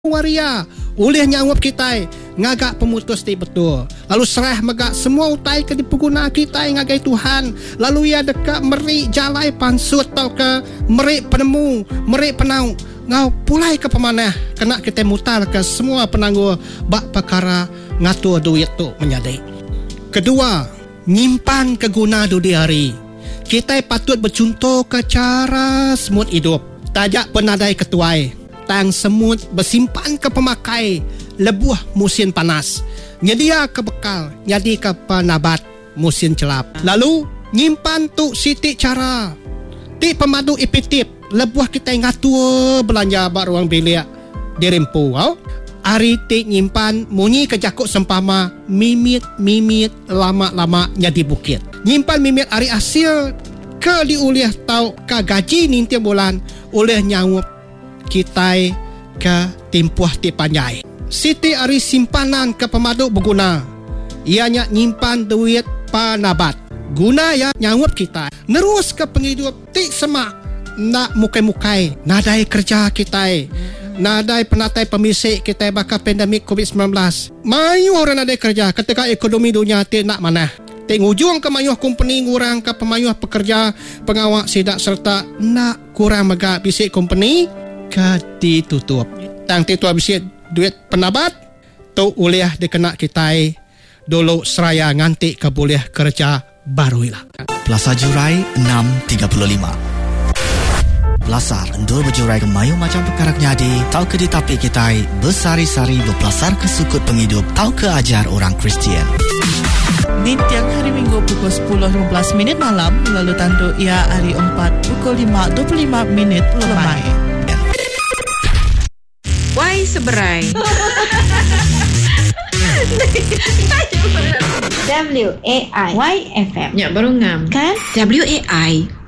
waria oleh nyawap kita ngagak pemutus ti betul lalu serah magak semua utai ke dipeguna kita ngagai Tuhan lalu ia dekat merik jalai pansut tau ke merik penemu merik penau ngau pulai ke pemanah kena kita mutar ke semua penangguh bak perkara ngatur duit tu menyadai. Kedua, nyimpan keguna di hari kita patut bercontoh ke cara semut hidup tajak penadai ketuai tang semut bersimpan ke pemakai lebuh musim panas nyedia ke bekal jadi ke penabat musim celap lalu nyimpan tu siti cara ti pemadu ipitip lebuh kita ngatur belanja bak ruang bilik dirempu hari ti nyimpan munyi ke jakuk sempama mimit lama-lama jadi bukit nyimpan mimit hari hasil ke diuliah tau ke gaji ninti bulan oleh nyawup kita ke timpuah ti panjai. Siti ari simpanan ke pemadu berguna. Ianya nyimpan duit panabat. Guna ya nyawut kita. Nerus ke penghidup ti semak nak mukai-mukai. Nadai kerja kita. Nadai penatai pemisik kita bakal pandemik COVID-19. Mayu orang nadai kerja ketika ekonomi dunia ti nak mana. Ti ngujung ke mayuh company ngurang ke pemayuh pekerja pengawak sidak serta nak kurang megak bisik company ditutup. Tang titu habis duit penabat tu oleh dikena kita dulu seraya nganti ke boleh kerja baru lah. Plaza Jurai 635. Belasar endul berjurai ke mayu macam perkara nyadi tau ke ditapi kita bersari-sari berpelasar ke sukut penghidup tau ke ajar orang Kristian. Di tiang hari Minggu pukul 10.15 malam lalu tandu ia hari 4 pukul 5.25 lemai. Why seberai? WAI YFM. Ya baru ngam. Kan? WAI